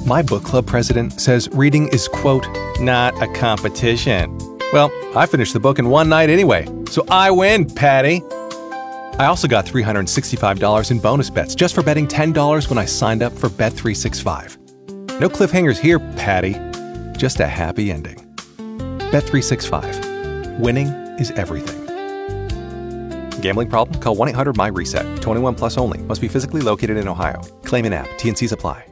My book club president says reading is, quote, not a competition. Well, I finished the book in one night anyway, so I win, Patty. I also got $365 in bonus bets just for betting $10 when I signed up for Bet365. No cliffhangers here, Patty. Just a happy ending. Bet365. Winning is everything. Gambling problem? Call 1-800-MY-RESET. 21 plus only. Must be physically located in Ohio. Claim in app. T&Cs apply.